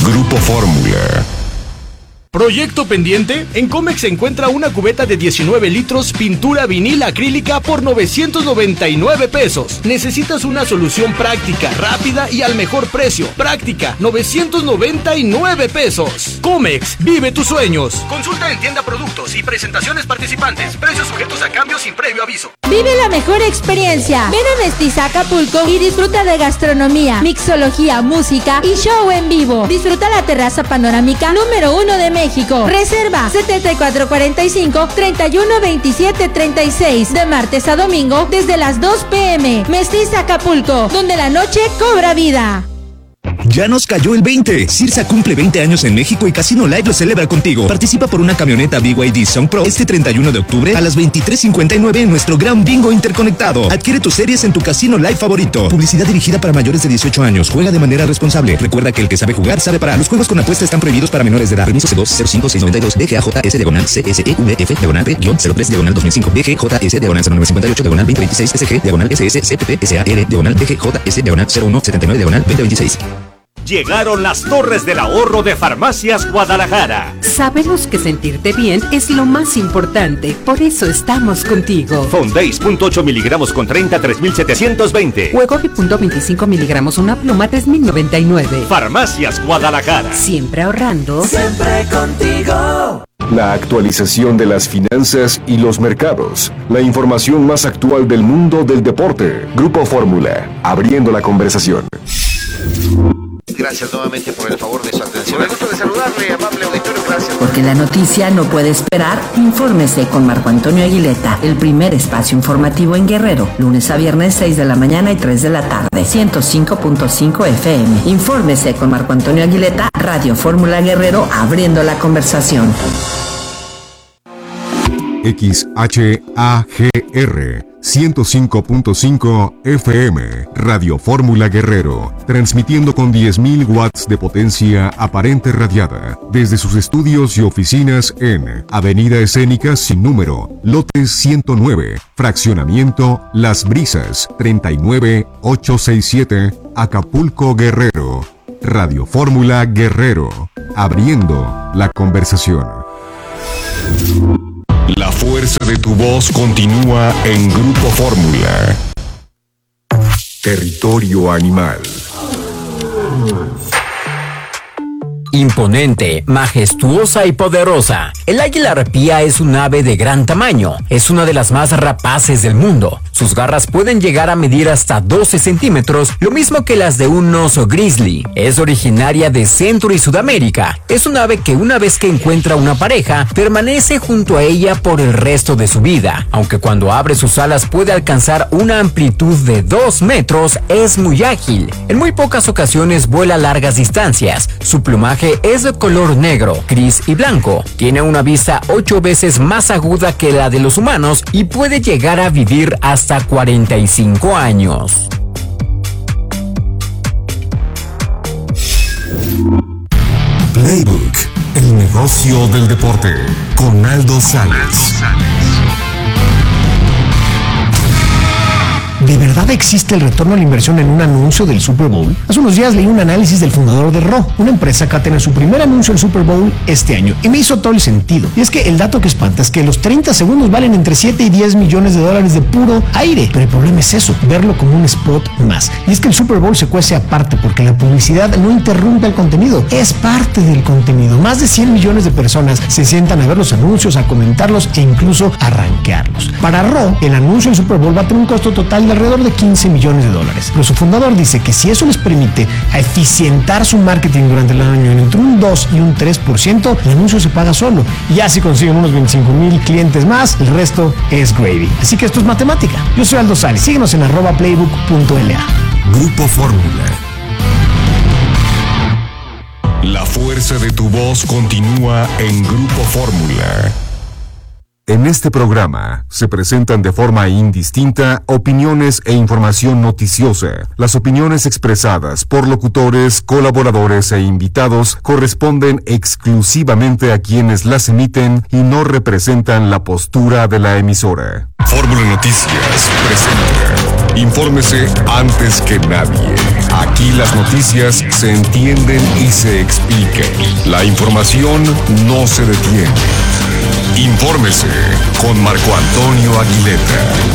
Grupo Fórmula. ¿Proyecto pendiente? En Comex se encuentra una cubeta de 19 litros pintura vinil acrílica por 999 pesos. Necesitas una solución práctica, rápida y al mejor precio. Práctica, 999 pesos. Comex, vive tus sueños. Consulta en tienda productos y presentaciones participantes. Precios sujetos a cambios sin previo aviso. Vive la mejor experiencia. Ven a Mestiza Acapulco y disfruta de gastronomía, mixología, música y show en vivo. Disfruta la terraza panorámica número 1 de México. Reserva 7445-312736 de martes a domingo desde las 2 p.m. Mestiza Acapulco, donde la noche cobra vida. Ya nos cayó el 20. Cirsa cumple 20 años en México y Casino Live lo celebra contigo. Participa por una camioneta BYD Sun Pro este 31 de octubre a las 23:59 en nuestro gran bingo interconectado. Adquiere tus series en tu Casino Live favorito. Publicidad dirigida para mayores de 18 años. Juega de manera responsable. Recuerda que el que sabe jugar sabe parar. Los juegos con apuesta están prohibidos para menores de edad. Permiso C2-05692 DGAJS-CSEUVF-C03-2005 DGJS-0958-2026 SG-SSPPSAR-DGS-CPPSAR-0179-2026. Llegaron las Torres del Ahorro de Farmacias Guadalajara. Sabemos que sentirte bien es lo más importante, por eso estamos contigo. Fondeis, 0.8 miligramos con 30, 3,720. Wegovy, 0.25 miligramos, una pluma, 3,099. Farmacias Guadalajara. Siempre ahorrando. Siempre contigo. La actualización de las finanzas y los mercados. La información más actual del mundo del deporte. Grupo Fórmula, abriendo la conversación. Gracias nuevamente por el favor de su atención. Me gusta de saludarle, amable auditorio, gracias. Porque la noticia no puede esperar, infórmese con Marco Antonio Aguileta, el primer espacio informativo en Guerrero, lunes a viernes 6 de la mañana y 3 de la tarde, 105.5 FM. Infórmese con Marco Antonio Aguileta, Radio Fórmula Guerrero, abriendo la conversación. XHAGR 105.5 FM, Radio Fórmula Guerrero, transmitiendo con 10.000 watts de potencia aparente radiada desde sus estudios y oficinas en Avenida Escénica sin número, lote 109, fraccionamiento Las Brisas, 39867, Acapulco, Guerrero. Radio Fórmula Guerrero, abriendo la conversación. La fuerza de tu voz continúa en Grupo Fórmula. Territorio animal. Imponente, majestuosa y poderosa. El águila arpía es un ave de gran tamaño. Es una de las más rapaces del mundo. Sus garras pueden llegar a medir hasta 12 centímetros, lo mismo que las de un oso grizzly. Es originaria de Centro y Sudamérica. Es un ave que una vez que encuentra una pareja, permanece junto a ella por el resto de su vida. Aunque cuando abre sus alas puede alcanzar una amplitud de 2 metros, es muy ágil. En muy pocas ocasiones vuela a largas distancias. Su plumaje es de color negro, gris y blanco. Tiene una vista 8 veces más aguda que la de los humanos y puede llegar a vivir hasta 45 años. Playbook, el negocio del deporte, con Aldo Sales. ¿De verdad existe el retorno a la inversión en un anuncio del Super Bowl? Hace unos días leí un análisis del fundador de Raw, una empresa que va a tener su primer anuncio del Super Bowl este año, y me hizo todo el sentido. Y es que el dato que espanta es que los 30 segundos valen entre 7 y 10 millones de dólares de puro aire. Pero el problema es eso, verlo como un spot más. Y es que el Super Bowl se cuece aparte porque la publicidad no interrumpe el contenido, es parte del contenido. Más de 100 millones de personas se sientan a ver los anuncios, a comentarlos e incluso a rankearlos. Para Raw, el anuncio del Super Bowl va a tener un costo total de alrededor de 15 millones de dólares. Pero su fundador dice que si eso les permite a eficientar su marketing durante el año en entre un 2 y un 3%, el anuncio se paga solo. Y ya si consiguen unos 25,000 clientes más, el resto es gravy. Así que esto es matemática. Yo soy Aldo Sales. Síguenos en @playbook.la. Grupo Fórmula. La fuerza de tu voz continúa en Grupo Fórmula. En este programa se presentan de forma indistinta opiniones e información noticiosa. Las opiniones expresadas por locutores, colaboradores e invitados corresponden exclusivamente a quienes las emiten y no representan la postura de la emisora. Fórmula Noticias presenta. Infórmese antes que nadie. Aquí las noticias se entienden y se explican. La información no se detiene. Infórmese con Marco Antonio Aguilera.